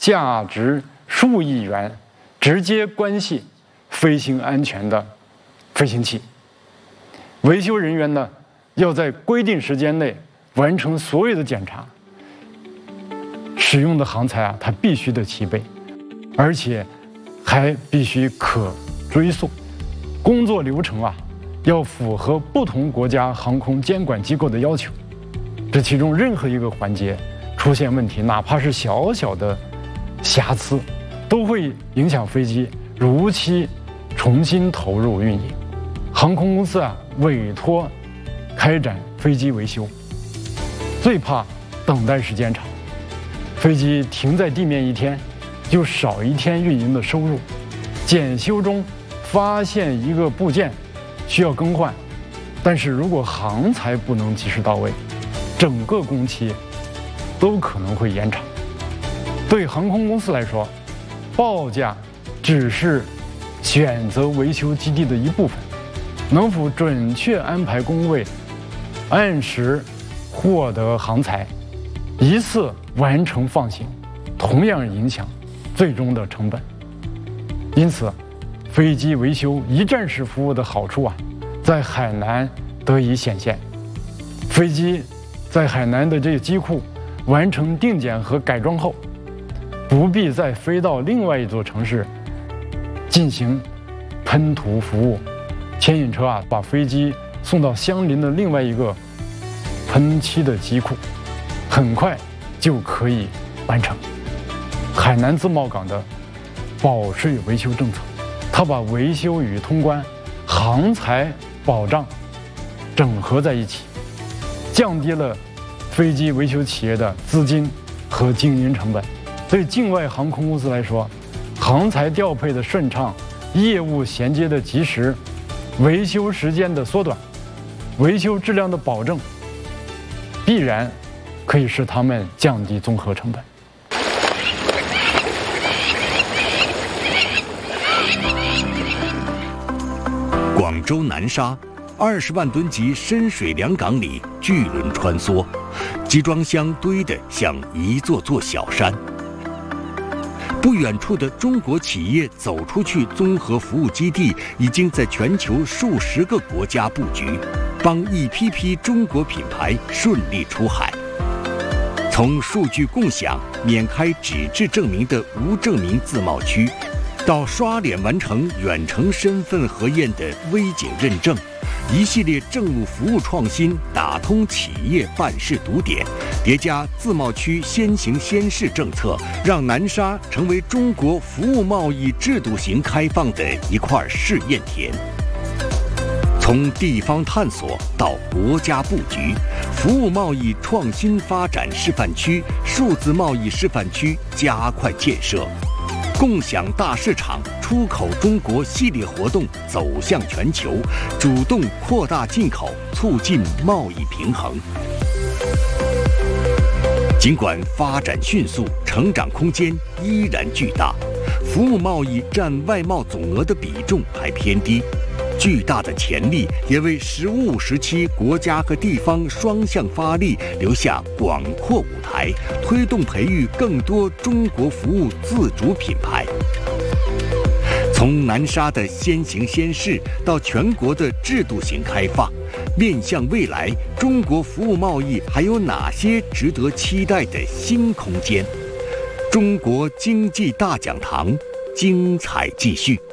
价值数亿元，直接关系飞行安全的飞行器。维修人员呢，要在规定时间内完成所有的检查。使用的航材它必须得齐备，而且还必须可追溯。工作流程要符合不同国家航空监管机构的要求。这其中任何一个环节出现问题，哪怕是小小的瑕疵，都会影响飞机如期重新投入运营。航空公司委托开展飞机维修，最怕等待时间长，飞机停在地面1天，就少1天运营的收入。检修中发现一个部件需要更换，但是如果航材不能及时到位，整个工期都可能会延长。对航空公司来说，报价只是选择维修基地的一部分，能否准确安排工位，按时获得航材，一次完成放行，同样影响最终的成本。因此，飞机维修一站式服务的好处在海南得以显现。飞机在海南的这个机库完成定检和改装后，不必再飞到另外一座城市进行喷涂服务。牵引车把飞机送到相邻的另外一个喷漆的机库，很快就可以完成。海南自贸港的保税维修政策，它把维修与通关、航材保障整合在一起，降低了飞机维修企业的资金和经营成本。对境外航空公司来说，航材调配的顺畅，业务衔接的及时，维修时间的缩短，维修质量的保证，必然可以使他们降低综合成本。 广州南沙20万吨级深水良港里，巨轮穿梭，集装箱堆得像一座座小山。不远处的中国企业走出去综合服务基地已经在全球数十个国家布局，帮一批批中国品牌顺利出海。从数据共享、免开纸质证明的无证明自贸区，到刷脸完成远程身份核验的微景认证，一系列政务服务创新打通企业办事堵点，叠加自贸区先行先试政策，让南沙成为中国服务贸易制度型开放的一块试验田。从地方探索到国家布局，服务贸易创新发展示范区、数字贸易示范区加快建设。共享大市场、出口中国系列活动走向全球，主动扩大进口，促进贸易平衡。尽管发展迅速，成长空间依然巨大，服务贸易占外贸总额的比重还偏低。巨大的潜力也为实务时期国家和地方双向发力留下广阔舞台，推动培育更多中国服务自主品牌。从南沙的先行先试到全国的制度型开放，面向未来，中国服务贸易还有哪些值得期待的新空间？中国经济大讲堂，精彩继续。